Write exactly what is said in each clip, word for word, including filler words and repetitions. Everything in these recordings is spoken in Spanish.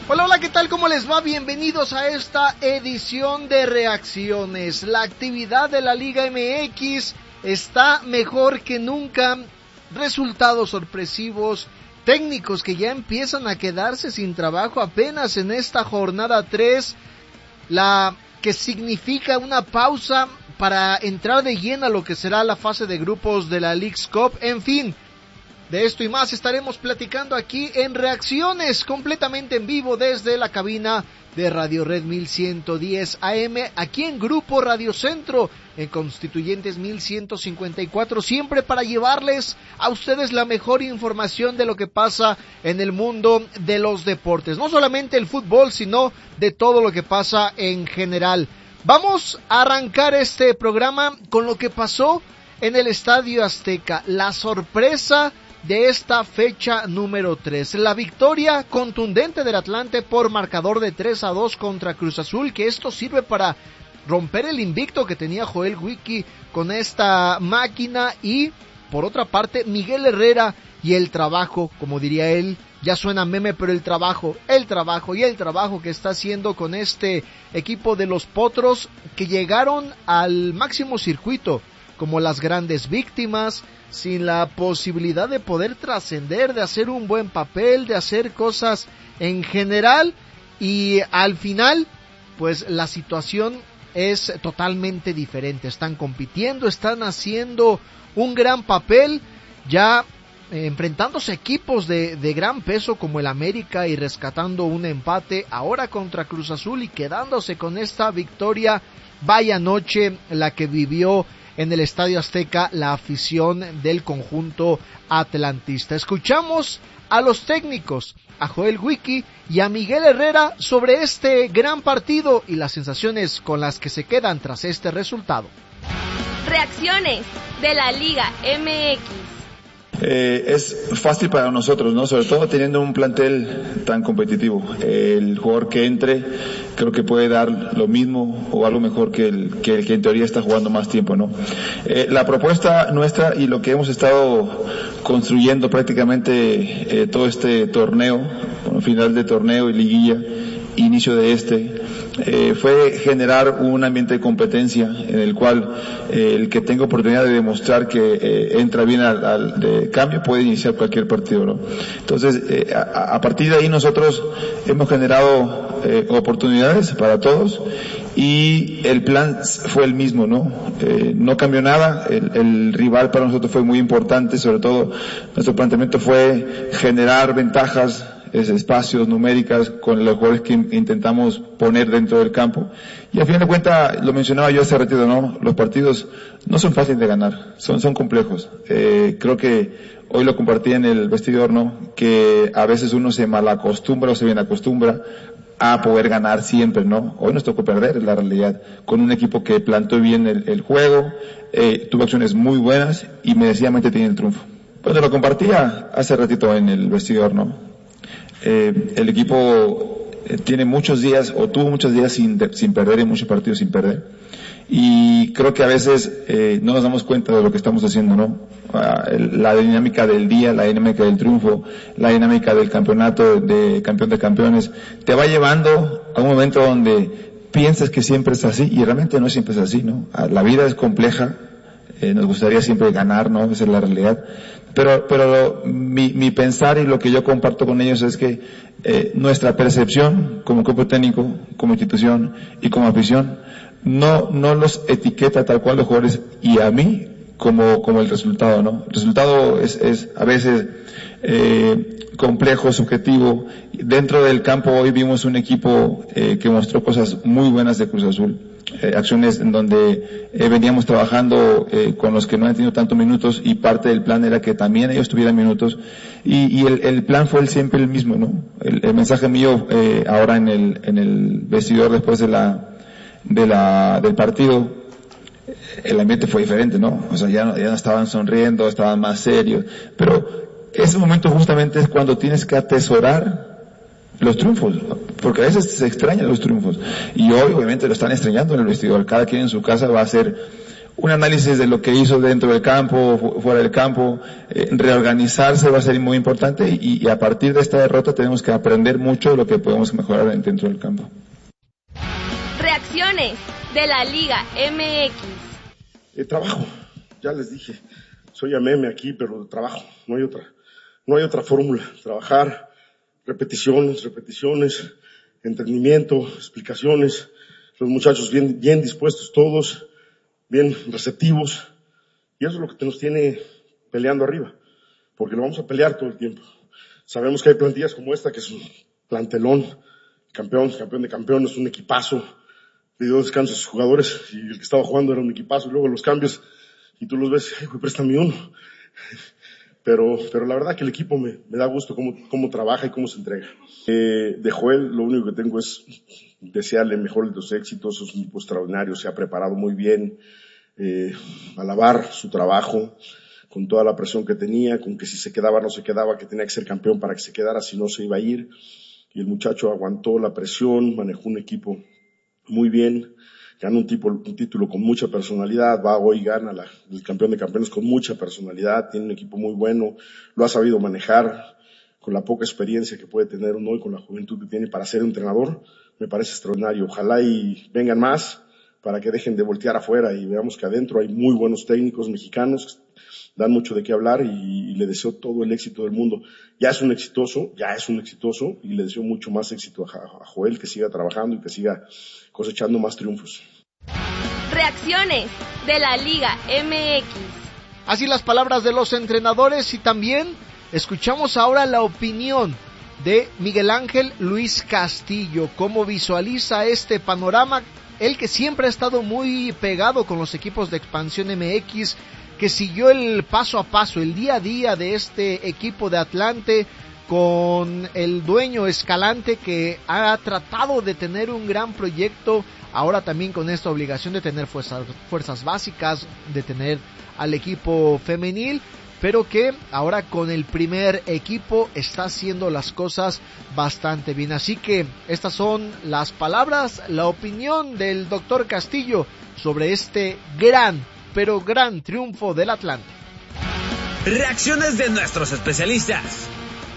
Hola, hola, ¿qué tal? ¿Cómo les va? Bienvenidos a esta edición de Reacciones. La actividad de la Liga M X está mejor que nunca. Resultados sorpresivos, técnicos que ya empiezan a quedarse sin trabajo apenas en esta jornada tres, la que significa una pausa para entrar de lleno a lo que será la fase de grupos de la Leagues Cup. En fin, de esto y más estaremos platicando aquí en Reacciones, completamente en vivo desde la cabina de Radio Red mil ciento diez A M, aquí en Grupo Radio Centro, en Constituyentes mil ciento cincuenta y cuatro, siempre para llevarles a ustedes la mejor información de lo que pasa en el mundo de los deportes, no solamente el fútbol, sino de todo lo que pasa en general. Vamos a arrancar este programa con lo que pasó en el Estadio Azteca, la sorpresa de esta fecha número tres, la victoria contundente del Atlante por marcador de tres a dos contra Cruz Azul, que esto sirve para romper el invicto que tenía Joel Wiki con esta máquina. Y por otra parte, Miguel Herrera y el trabajo, como diría él, ya suena meme, pero el trabajo, el trabajo y el trabajo que está haciendo con este equipo de los Potros, que llegaron al máximo circuito como las grandes víctimas, sin la posibilidad de poder trascender, de hacer un buen papel, de hacer cosas en general, y al final, pues la situación es totalmente diferente. Están compitiendo, están haciendo un gran papel, ya eh, enfrentándose a equipos de, de gran peso como el América y rescatando un empate ahora contra Cruz Azul y quedándose con esta victoria. Vaya noche la que vivió en el Estadio Azteca la afición del conjunto atlantista. Escuchamos a los técnicos, a Joel Wiki y a Miguel Herrera, sobre este gran partido y las sensaciones con las que se quedan tras este resultado. Reacciones de la Liga M X. Eh, es fácil para nosotros, ¿no? Sobre todo teniendo un plantel tan competitivo. El jugador que entre creo que puede dar lo mismo o algo mejor que el que, el que en teoría está jugando más tiempo, ¿no? Eh, la propuesta nuestra y lo que hemos estado construyendo prácticamente eh, todo este torneo, bueno, final de torneo y liguilla, inicio de este, eh, fue generar un ambiente de competencia en el cual eh, el que tenga oportunidad de demostrar que eh, entra bien al, al de cambio puede iniciar cualquier partido, ¿no? Entonces, eh, a, a partir de ahí nosotros hemos generado eh, oportunidades para todos y el plan fue el mismo, ¿no? Eh, no cambió nada, el, el rival para nosotros fue muy importante, sobre todo nuestro planteamiento fue generar ventajas, espacios numéricas con los jugadores que intentamos poner dentro del campo. Y al final de cuentas, lo mencionaba yo hace ratito, ¿no? Los partidos no son fáciles de ganar, son, son complejos. Eh, creo que hoy lo compartí en el vestidor, ¿no? Que a veces uno se malacostumbra o se bien acostumbra a poder ganar siempre, ¿no? Hoy nos tocó perder, es la realidad, con un equipo que plantó bien el, el juego, eh, tuvo acciones muy buenas y merecidamente tiene el triunfo. Pues lo compartía hace ratito en el vestidor, ¿no? Eh, el equipo eh, tiene muchos días o tuvo muchos días sin, de, sin perder y muchos partidos sin perder, y creo que a veces eh, no nos damos cuenta de lo que estamos haciendo, ¿no? Ah, el, la dinámica del día, la dinámica del triunfo, la dinámica del campeonato, de campeón de campeones, te va llevando a un momento donde piensas que siempre es así y realmente no siempre es así, ¿no? La vida es compleja, eh, nos gustaría siempre ganar, ¿no? Esa es la realidad. Pero, pero mi, mi pensar y lo que yo comparto con ellos es que eh, nuestra percepción como cuerpo técnico, como institución y como afición, no, no los etiqueta tal cual los jugadores y a mí como, como el resultado, ¿no? El resultado es, es a veces eh, complejo, subjetivo. Dentro del campo hoy vimos un equipo eh, que mostró cosas muy buenas de Cruz Azul. Eh, acciones en donde eh, veníamos trabajando eh, con los que no han tenido tantos minutos y parte del plan era que también ellos tuvieran minutos y, y el, el plan fue el, siempre el mismo, ¿no? El, el mensaje mío eh, ahora en el, en el vestidor después de la, de la, del partido, el ambiente fue diferente, ¿no? O sea, ya no, ya no estaban sonriendo, estaban más serios, pero ese momento justamente es cuando tienes que atesorar los triunfos, porque a veces se extrañan los triunfos y hoy obviamente lo están extrañando en el vestidor. Cada quien en su casa va a hacer un análisis de lo que hizo dentro del campo, fuera del campo, eh, reorganizarse va a ser muy importante y, y a partir de esta derrota tenemos que aprender mucho de lo que podemos mejorar dentro del campo. Reacciones de la Liga M X. Eh, trabajo, ya les dije, soy a meme aquí, pero trabajo, no hay otra, no hay otra fórmula, trabajar, repeticiones, repeticiones, entendimiento, explicaciones, los muchachos bien, bien dispuestos todos, bien receptivos, y eso es lo que nos tiene peleando arriba, porque lo vamos a pelear todo el tiempo. Sabemos que hay plantillas como esta, que es un plantelón, campeón, campeón de campeones, un equipazo, le dio descanso a sus jugadores, y el que estaba jugando era un equipazo, y luego los cambios, y tú los ves, ay, güey, préstame uno. Pero, pero la verdad que el equipo me, me da gusto cómo, cómo trabaja y cómo se entrega. Eh, de Joel, lo único que tengo es desearle mejor de los éxitos, es un tipo extraordinario, se ha preparado muy bien, eh, alabar su trabajo, con toda la presión que tenía, con que si se quedaba no se quedaba, que tenía que ser campeón para que se quedara, si no se iba a ir. Y el muchacho aguantó la presión, manejó un equipo muy bien, ganó un, tipo, un título con mucha personalidad, va hoy gana la, el campeón de campeones con mucha personalidad, tiene un equipo muy bueno, lo ha sabido manejar con la poca experiencia que puede tener uno y con la juventud que tiene para ser entrenador, me parece extraordinario. Ojalá y vengan más para que dejen de voltear afuera y veamos que adentro hay muy buenos técnicos mexicanos, dan mucho de qué hablar y, y le deseo todo el éxito del mundo. Ya es un exitoso, ya es un exitoso y le deseo mucho más éxito a, a Joel, que siga trabajando y que siga cosechando más triunfos. Reacciones de la Liga M X. Así las palabras de los entrenadores y también escuchamos ahora la opinión de Miguel Ángel Luis Castillo, cómo visualiza este panorama, él que siempre ha estado muy pegado con los equipos de expansión M X, que siguió el paso a paso, el día a día de este equipo de Atlante, con el dueño Escalante, que ha tratado de tener un gran proyecto, ahora también con esta obligación de tener fuerzas, fuerzas básicas, de tener al equipo femenil, pero que ahora con el primer equipo está haciendo las cosas bastante bien. Así que estas son las palabras, la opinión del doctor Castillo sobre este gran, pero gran triunfo del Atlante. Reacciones de nuestros especialistas.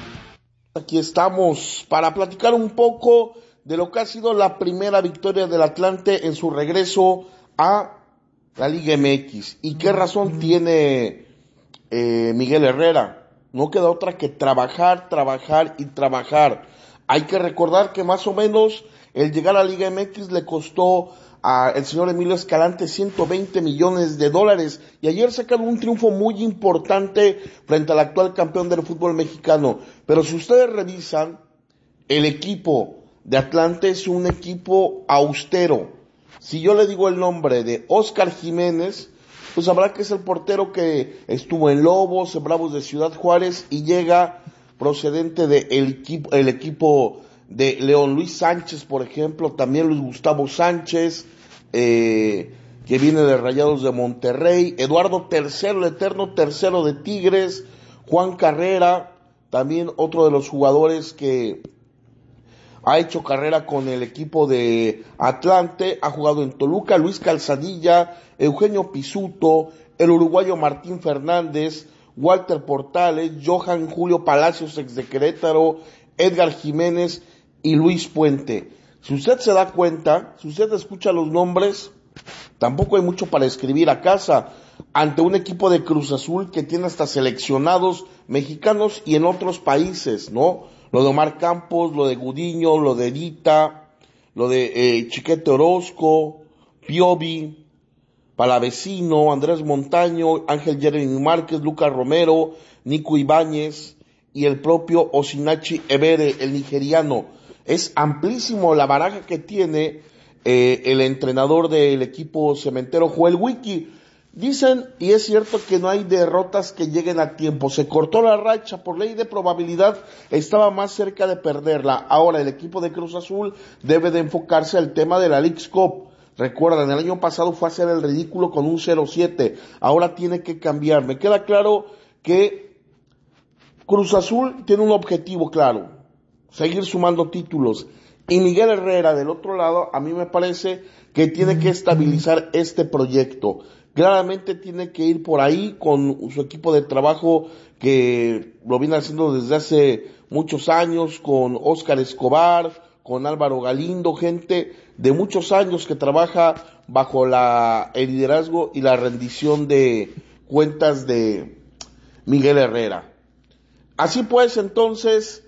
Aquí estamos para platicar un poco de lo que ha sido la primera victoria del Atlante en su regreso a la Liga M X. ¿Y qué razón tiene eh, Miguel Herrera? No queda otra que trabajar, trabajar y trabajar. Hay que recordar que más o menos el llegar a la Liga M X le costó al señor Emilio Escalante ciento veinte millones de dólares y ayer sacaron un triunfo muy importante frente al actual campeón del fútbol mexicano. Pero si ustedes revisan, el equipo de Atlante es un equipo austero. Si yo le digo el nombre de Óscar Jiménez, pues sabrá que es el portero que estuvo en Lobos, en Bravos de Ciudad Juárez y llega procedente del equipo, el equipo de León. Luis Sánchez, por ejemplo, también Luis Gustavo Sánchez, eh, que viene de Rayados de Monterrey, Eduardo Tercero, el eterno tercero de Tigres, Juan Carrera, también otro de los jugadores que ha hecho carrera con el equipo de Atlante, ha jugado en Toluca, Luis Calzadilla, Eugenio Pisuto, el uruguayo Martín Fernández, Walter Portales, Johan Julio Palacios, ex de Querétaro, Edgar Jiménez y Luis Puente. Si usted se da cuenta, si usted escucha los nombres, tampoco hay mucho para escribir a casa ante un equipo de Cruz Azul que tiene hasta seleccionados mexicanos y en otros países, ¿no? Lo de Omar Campos, lo de Gudiño, lo de Dita, lo de eh, Chiquete Orozco, Piovi, Palavecino, Andrés Montaño, Ángel Jeremy Márquez, Lucas Romero, Nico Ibáñez y el propio Osinachi Ebere, el nigeriano. Es amplísimo la baraja que tiene eh, el entrenador del equipo cementero, Joel Wiki. Dicen, y es cierto, que no hay derrotas que lleguen a tiempo. Se cortó la racha, por ley de probabilidad estaba más cerca de perderla. Ahora el equipo de Cruz Azul debe de enfocarse al tema de la Leagues Cup. Recuerdan, el año pasado fue a hacer el ridículo con un cero siete. Ahora tiene que cambiar. Me queda claro que Cruz Azul tiene un objetivo claro: seguir sumando títulos. Y Miguel Herrera, del otro lado, a mí me parece que tiene que estabilizar este proyecto. claramente tiene que ir por ahí con su equipo de trabajo que lo viene haciendo desde hace muchos años, con Óscar Escobar, con Álvaro Galindo, gente de muchos años que trabaja bajo la, el liderazgo y la rendición de cuentas de Miguel Herrera. Así pues, entonces,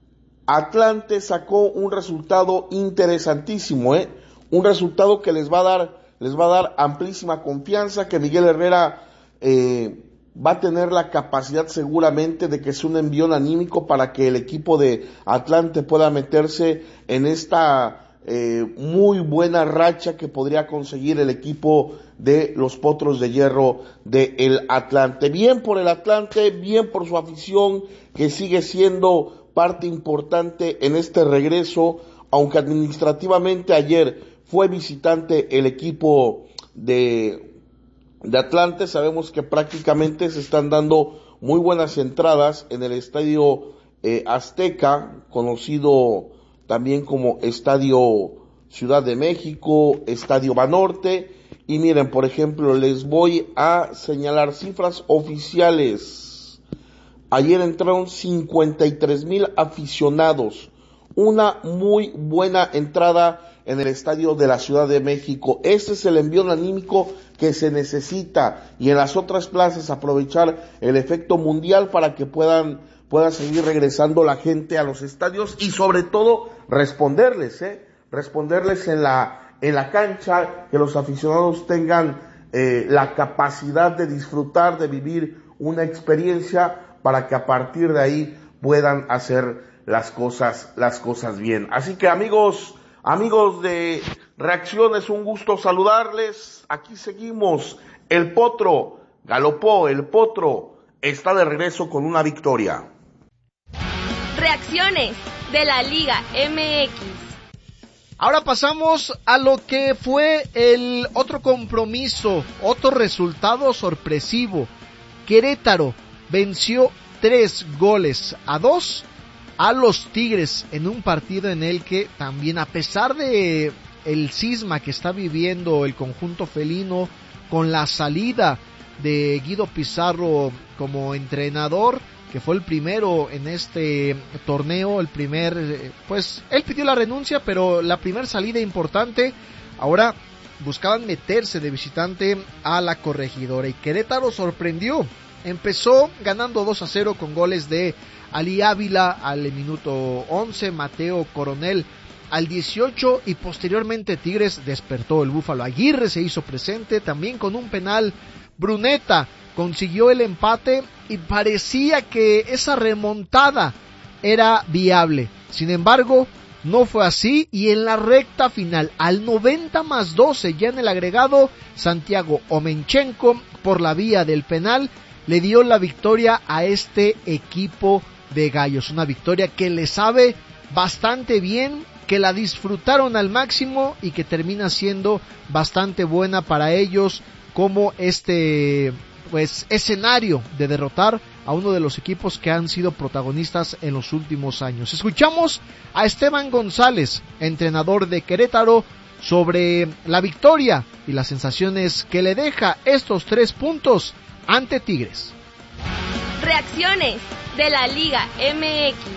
Atlante sacó un resultado interesantísimo, ¿eh? Un resultado que les va a dar, les va a dar amplísima confianza, que Miguel Herrera eh, va a tener la capacidad seguramente de que sea un envión anímico para que el equipo de Atlante pueda meterse en esta eh, muy buena racha que podría conseguir el equipo de los Potros de Hierro de el Atlante. Bien por el Atlante, bien por su afición, que sigue siendo parte importante en este regreso, aunque administrativamente ayer fue visitante el equipo de, de Atlante. Sabemos que prácticamente se están dando muy buenas entradas en el Estadio eh, Azteca, conocido también como Estadio Ciudad de México, Estadio Banorte. Y miren, por ejemplo, les voy a señalar cifras oficiales. Ayer entraron cincuenta y tres mil aficionados, una muy buena entrada en el estadio de la Ciudad de México. Este es el envío anímico que se necesita, y en las otras plazas aprovechar el efecto mundial para que puedan, pueda seguir regresando la gente a los estadios, y sobre todo responderles, eh, responderles en la, en la cancha, que los aficionados tengan eh, la capacidad de disfrutar, de vivir una experiencia, para que a partir de ahí puedan hacer las cosas, las cosas bien. Así que amigos, amigos de Reacciones, un gusto saludarles. Aquí seguimos. El Potro galopó, el Potro está de regreso con una victoria. Reacciones de la Liga M X. Ahora pasamos a lo que fue el otro compromiso, otro resultado sorpresivo. Querétaro venció tres goles a dos a los Tigres en un partido en el que también, a pesar de el cisma que está viviendo el conjunto felino con la salida de Guido Pizarro como entrenador, que fue el primero en este torneo, el primer, pues él pidió la renuncia, pero la primera salida importante, ahora buscaban meterse de visitante a la Corregidora, y Querétaro sorprendió. Empezó ganando dos a cero con goles de Ali Ávila al minuto once, Mateo Coronel al dieciocho, y posteriormente Tigres despertó. El Búfalo Aguirre se hizo presente también con un penal. Bruneta consiguió el empate y parecía que esa remontada era viable. Sin embargo, no fue así, y en la recta final, al noventa más doce, ya en el agregado, Santiago Omenchenko, por la vía del penal, le dio la victoria a este equipo de Gallos. Una victoria que le sabe bastante bien, que la disfrutaron al máximo y que termina siendo bastante buena para ellos como este pues escenario de derrotar a uno de los equipos que han sido protagonistas en los últimos años. Escuchamos a Esteban González, entrenador de Querétaro, sobre la victoria y las sensaciones que le deja estos tres puntos ante Tigres. Reacciones de la Liga M X.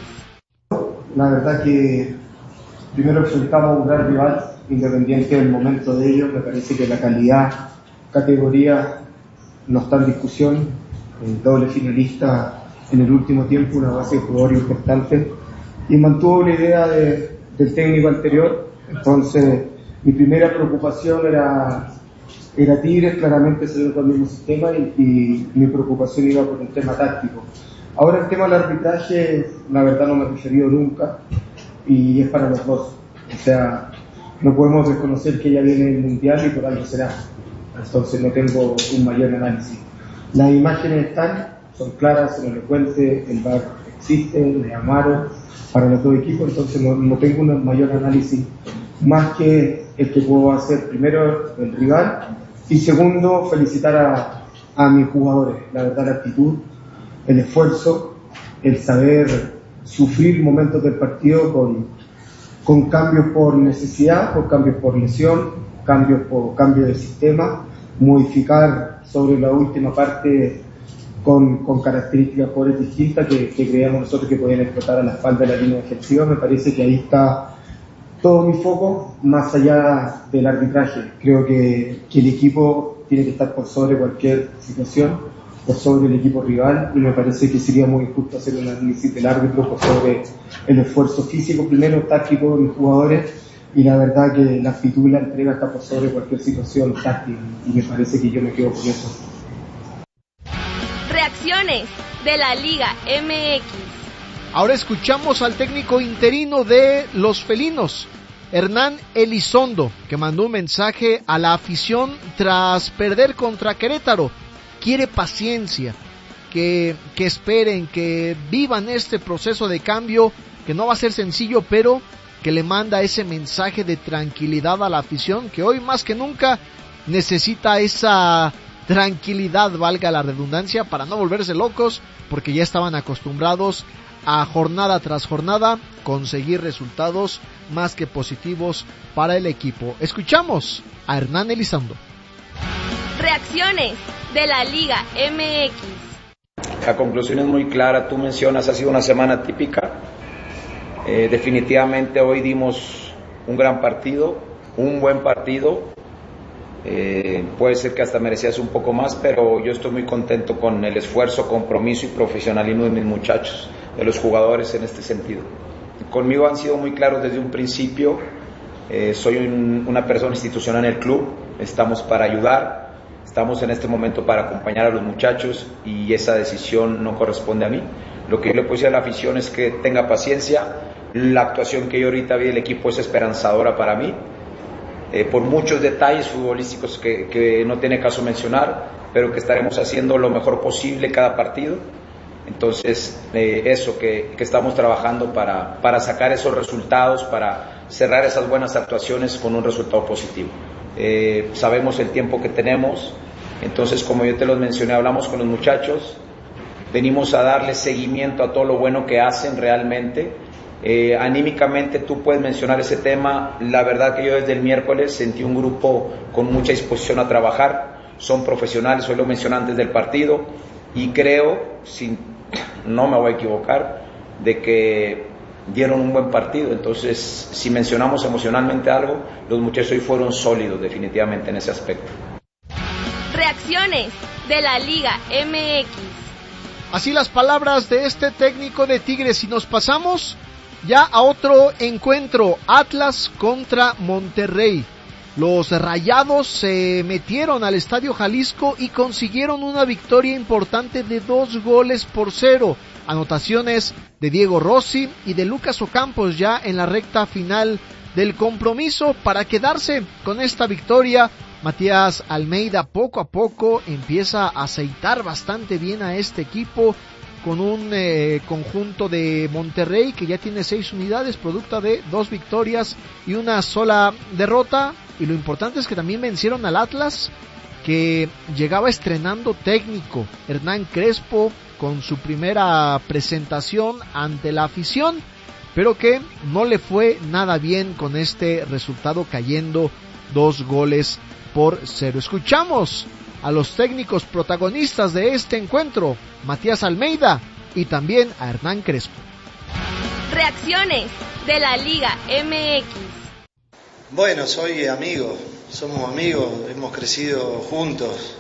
La verdad que primero enfrentamos a un gran rival, independiente del momento de ellos. Me parece que la calidad, categoría no está en discusión. El doble finalista en el último tiempo, una base de jugadores importante, y mantuvo la idea de, del técnico anterior. Entonces mi primera preocupación era Era Tigres, claramente se dio con el mismo sistema, y, y mi preocupación iba por el tema táctico. Ahora el tema del arbitraje, la verdad no me he referido nunca, y es para los dos. O sea, no podemos desconocer que ya viene el Mundial y por algo será. Entonces no tengo un mayor análisis. Las imágenes están, son claras, son elocuentes, el V A R existe, le llamaron para los dos equipos, entonces no, no tengo un mayor análisis más que el que puedo hacer primero el rival, y segundo felicitar a, a mis jugadores. La verdad, la actitud, el esfuerzo, el saber sufrir momentos del partido con, con cambios por necesidad, por cambios por lesión, cambios por cambio de sistema, modificar sobre la última parte con, con características de jugadores distintas que, que creíamos nosotros que podían explotar a la espalda de la línea defensiva. Me parece que ahí está todo mi foco, más allá del arbitraje. Creo que, que el equipo tiene que estar por sobre cualquier situación, por sobre el equipo rival, y me parece que sería muy injusto hacer un análisis del árbitro por sobre el esfuerzo físico, primero táctico de los jugadores, y la verdad que la actitud y la entrega está por sobre cualquier situación táctica, y me parece que yo me quedo con eso. Reacciones de la Liga M X. Ahora escuchamos al técnico interino de los felinos, Hernán Elizondo, que mandó un mensaje a la afición tras perder contra Querétaro. Quiere paciencia, que, que esperen, que vivan este proceso de cambio, que no va a ser sencillo, pero que le manda ese mensaje de tranquilidad a la afición, que hoy más que nunca necesita esa tranquilidad, valga la redundancia, para no volverse locos, porque ya estaban acostumbrados a jornada tras jornada conseguir resultados más que positivos para el equipo. Escuchamos a Hernán Elizondo. Reacciones de la Liga M X. La conclusión es muy clara, tú mencionas, ha sido una semana típica. Eh, definitivamente hoy dimos un gran partido, un buen partido. Eh, puede ser que hasta merecías un poco más, pero yo estoy muy contento con el esfuerzo, compromiso y profesionalismo de mis muchachos, de los jugadores en este sentido. Conmigo han sido muy claros desde un principio. Eh, soy un, una persona institucional en el club, estamos para ayudar. Estamos en este momento para acompañar a los muchachos y esa decisión no corresponde a mí. Lo que yo le puedo decir a la afición es que tenga paciencia. La actuación que yo ahorita vi del equipo es esperanzadora para mí, eh, por muchos detalles futbolísticos que, que no tiene caso mencionar, pero que estaremos haciendo lo mejor posible cada partido. Entonces, eh, eso, que, que estamos trabajando para, para sacar esos resultados, para cerrar esas buenas actuaciones con un resultado positivo. Eh, sabemos el tiempo que tenemos, entonces como yo te los mencioné, hablamos con los muchachos, venimos a darle seguimiento a todo lo bueno que hacen realmente. Eh, anímicamente tú puedes mencionar ese tema. La verdad que yo desde el miércoles sentí un grupo con mucha disposición a trabajar, son profesionales, hoy lo mencioné antes del partido, y creo, sin, no me voy a equivocar, de que dieron un buen partido. Entonces, si mencionamos emocionalmente algo, los muchachos hoy fueron sólidos definitivamente en ese aspecto. Reacciones de la Liga M X. Así las palabras de este técnico de Tigres, y nos pasamos ya a otro encuentro, Atlas contra Monterrey. Los Rayados se metieron al Estadio Jalisco y consiguieron una victoria importante de dos goles por cero. Anotaciones de Diego Rossi y de Lucas Ocampos ya en la recta final del compromiso. Para quedarse con esta victoria, Matías Almeida poco a poco empieza a aceitar bastante bien a este equipo, con un eh, conjunto de Monterrey que ya tiene seis unidades, producto de dos victorias y una sola derrota. Y lo importante es que también vencieron al Atlas, que llegaba estrenando técnico, Hernán Crespo, con su primera presentación ante la afición, pero que no le fue nada bien con este resultado, cayendo dos goles por cero. Escuchamos a los técnicos protagonistas de este encuentro, Matías Almeida y también a Hernán Crespo. Reacciones de la Liga M X. Bueno, soy amigo, somos amigos, hemos crecido juntos,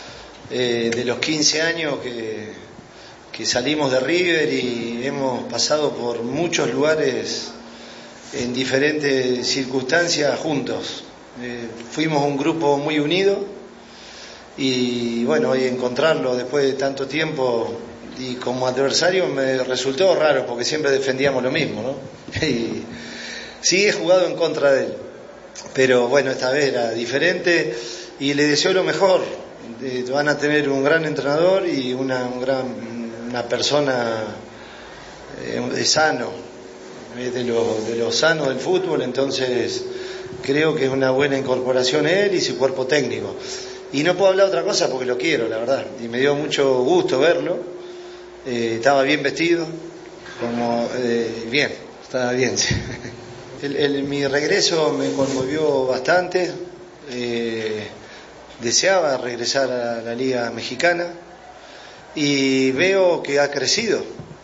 eh, de los quince años que, que salimos de River, y hemos pasado por muchos lugares en diferentes circunstancias juntos. Eh, fuimos un grupo muy unido, y bueno, hoy encontrarlo después de tanto tiempo y como adversario me resultó raro, porque siempre defendíamos lo mismo, ¿no? Y sí, he jugado en contra de él, pero bueno, esta vez era diferente y le deseo lo mejor. Eh, van a tener un gran entrenador y una, un gran, una persona eh, sano, eh, de lo, de lo sano del fútbol. Entonces creo que es una buena incorporación él y su cuerpo técnico. Y no puedo hablar otra cosa porque lo quiero, la verdad, y me dio mucho gusto verlo. Eh, estaba bien vestido, como eh, bien, estaba bien. Sí. El, el, mi regreso me conmovió bastante. Eh, deseaba regresar a la Liga Mexicana y veo que ha crecido.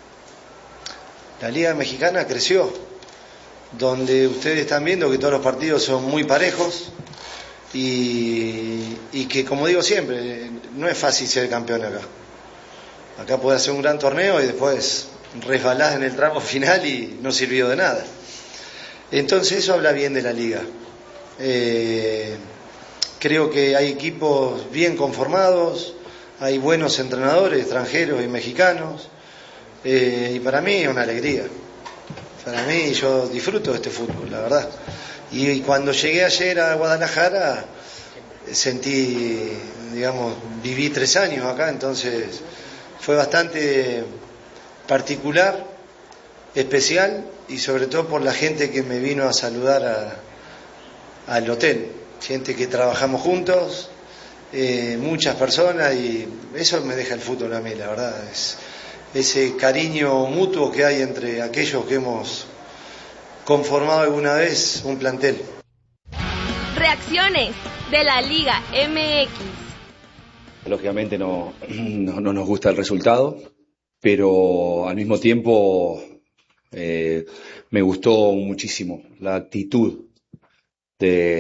La Liga Mexicana creció, donde ustedes están viendo que todos los partidos son muy parejos y, y que, como digo siempre, no es fácil ser campeón acá. Acá puede hacer un gran torneo y después resbalás en el tramo final y no sirvió de nada. Entonces eso habla bien de la liga. Eh, creo que hay equipos bien conformados, hay buenos entrenadores extranjeros y mexicanos, eh, y para mí es una alegría. Para mí, yo disfruto de este fútbol, la verdad. Y, y cuando llegué ayer a Guadalajara, sentí, digamos, viví tres años acá, entonces fue bastante particular, especial, y sobre todo por la gente que me vino a saludar a, al hotel. Gente que trabajamos juntos, eh, muchas personas, y eso me deja el fútbol a mí, la verdad. Es ese cariño mutuo que hay entre aquellos que hemos conformado alguna vez un plantel. Reacciones de la Liga M X. Lógicamente no, no, no nos gusta el resultado, pero al mismo tiempo eh, me gustó muchísimo la actitud de